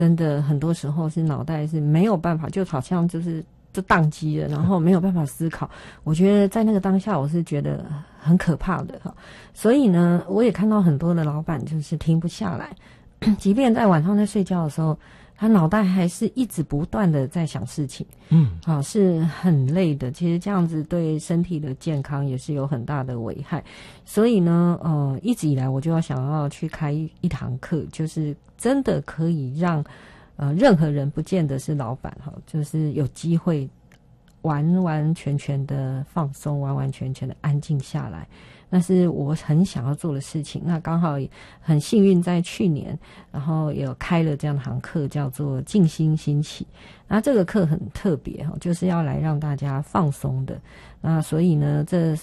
真的很多时候是脑袋是没有办法，就好像就宕机了，然后没有办法思考。我觉得在那个当下，我是觉得很可怕的哈。所以呢，我也看到很多的老板就是停不下来，即便在晚上在睡觉的时候，他脑袋还是一直不断的在想事情，是很累的。其实这样子对身体的健康也是有很大的危害。所以呢，一直以来我就想要去开一堂课，就是真的可以让任何人，不见得是老板哈，就是有机会完完全全的放松，完完全全的安静下来。那是我很想要做的事情。那刚好很幸运在去年，然后有开了这样的堂课，叫做静心兴起。那这个课很特别哈，就是要来让大家放松的。那所以呢，这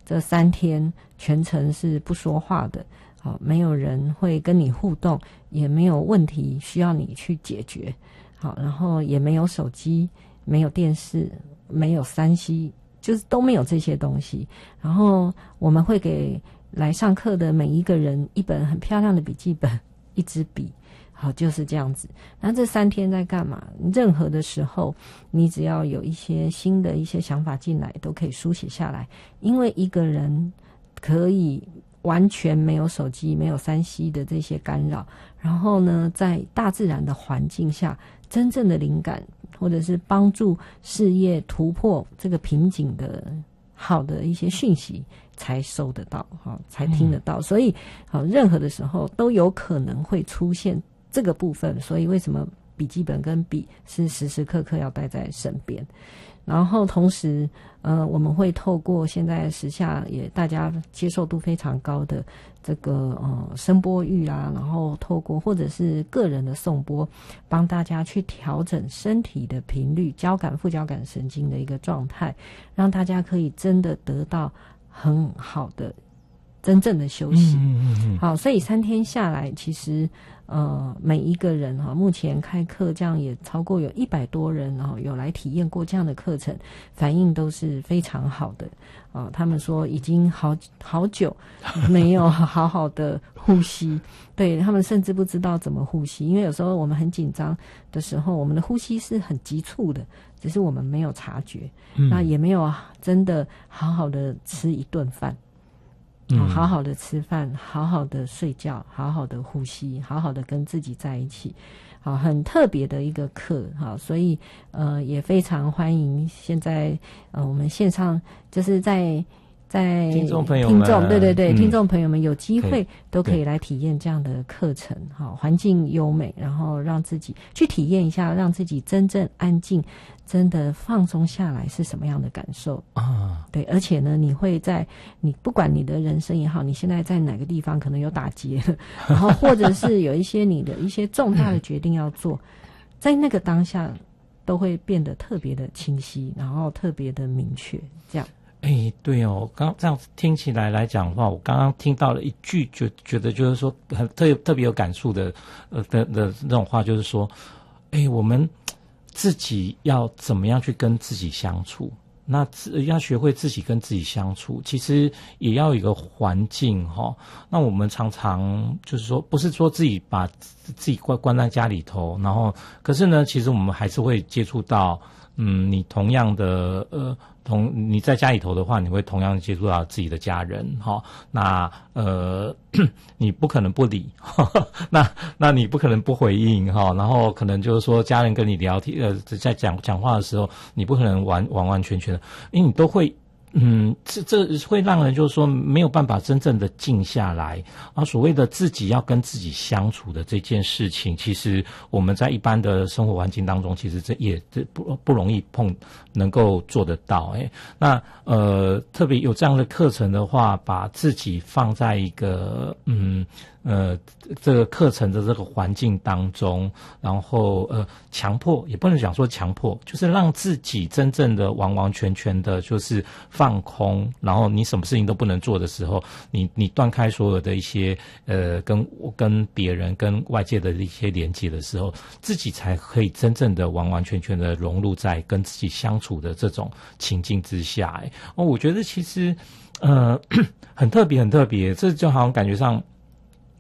3天全程是不说话的，好，没有人会跟你互动，也没有问题需要你去解决，好，然后也没有手机，没有电视，没有3C，就是都没有这些东西。然后我们会给来上课的每一个人一本很漂亮的笔记本，一支笔，好，就是这样子。那这3天在干嘛？任何的时候，你只要有一些新的一些想法进来，都可以书写下来。因为一个人可以完全没有手机，没有3C 的这些干扰，然后呢，在大自然的环境下，真正的灵感或者是帮助事业突破这个瓶颈的好的一些讯息才收得到，才听得到。所以任何的时候都有可能会出现这个部分。所以为什么笔记本跟笔是时时刻刻要带在身边。然后同时我们会透过现在时下也大家接受度非常高的这个声波域啊，然后透过或者是个人的颂钵，帮大家去调整身体的频率、交感副交感神经的一个状态，让大家可以真的得到很好的真正的休息。好，所以3天下来，其实每一个人目前开课这样也超过有100多人有来体验过这样的课程，反应都是非常好的。他们说已经好久没有好好的呼吸，对，他们甚至不知道怎么呼吸，因为有时候我们很紧张的时候，我们的呼吸是很急促的，只是我们没有察觉，那也没有真的好好的吃一顿饭。好好的吃饭，好好的睡觉，好好的呼吸，好好的跟自己在一起，好，很特别的一个课，好，所以也非常欢迎现在我们线上就是在听众朋友们， 对，听众朋友们有机会都可以来体验这样的课程，好，环境优美，然后让自己去体验一下，让自己真正安静，真的放松下来是什么样的感受啊？对，而且呢，你不管你的人生也好，你现在在哪个地方可能有打结了，然后或者是有一些你的一些重大的决定要做，在那个当下都会变得特别的清晰，然后特别的明确，这样。 对哦，刚这样听起来讲的话，我刚刚听到了一句，就觉得就是说很特别有感触的那种话，就是说，我们自己要怎么样去跟自己相处？那要学会自己跟自己相处，其实也要有一个环境齁。那我们常常就是说，不是说自己把自己关在家里头，然后可是呢，其实我们还是会接触到。你同样的你在家里头的话，你会同样接触到自己的家人那你不可能不理那你不可能不回应然后可能就是说家人跟你聊天在讲话的时候，你不可能完完全全的，因为你都会这会让人就是说没有办法真正的静下来所谓的自己要跟自己相处的这件事情，其实我们在一般的生活环境当中，其实这不容易能够做得到那特别有这样的课程的话，把自己放在一个这个课程的这个环境当中，然后强迫也不能讲说强迫，就是让自己真正的完完全全的就是放空，然后你什么事情都不能做的时候，你断开所有的一些跟别人跟外界的一些连接的时候，自己才可以真正的完完全全的融入在跟自己相处的这种情境之下我觉得其实很特别，这就好像感觉上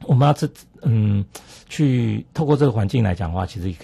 我们要去透过这个环境来讲的话，其实